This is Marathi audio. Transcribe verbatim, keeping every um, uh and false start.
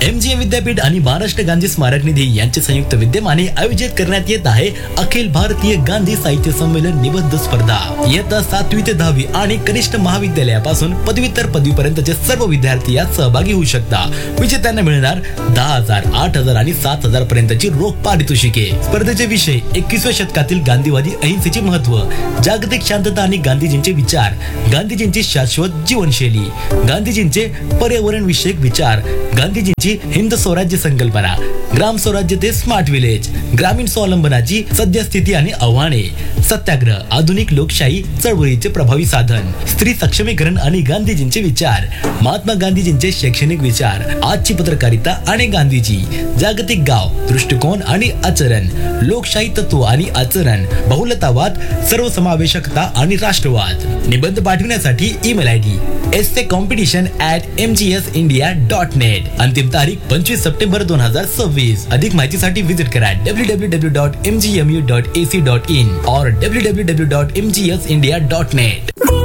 एमजीएम विद्यापीठ आणि महाराष्ट्र गांधी स्मारक निधी यांचे संयुक्त विद्यमाने आयोजित करण्यात येत आहे अखिल भारतीय गांधी साहित्य संमेलन निबंध स्पर्धा। इयत्ता सातवी ते दहावी आणि कनिष्ठ महाविद्यालयापासून पदव्युत्तर पदवीपर्यंतचे सर्व विद्यार्थी यात सहभागी होऊ शकतात। विजेत्यांना मिळणार दहा हजार, आठ हजार आणि सात हजार पर्यंतची रोख पारितोषिके। स्पर्धेचे विषय एकविसव्या शतकातील गांधीवादी अहिंसेचे महत्व, जागतिक शांतता आणि गांधीजींचे विचार, गांधीजींची शाश्वत जीवनशैली, गांधीजींचे पर्यावरण विषयक विचार, गांधीजींची हिंद स्वराज्य संकल्पना, ग्राम स्वराज्य ते स्मार्ट विलेज, ग्रामीण स्वावलंबनाची सद्यस्थिती आणि आव्हाने, सत्याग्रह, आधुनिक लोकशाही चळवळीचे प्रभावी साधन, स्त्री सक्षमीकरण आणि गांधीजींचे विचार, महात्मा गांधीजींचे शैक्षणिक विचार, आजची पत्रकारिता आणि गांधीजी, जागतिक गाव, दृष्टिकोन आणि आचरण, लोकशाही तत्व आणि आचरण, बहुलतावाद, सर्वसमावेशकता आणि राष्ट्रवाद। निबंध पाठवण्यासाठी email I D essay competition at M G S India dot net. अंतिम तारीख पंचवीस सप्टेंबर दोन हजार सव्वीस। अधिक माहितीसाठी विजिट करा W W W dot M G M U dot A C dot in और W W W dot M G S India dot net.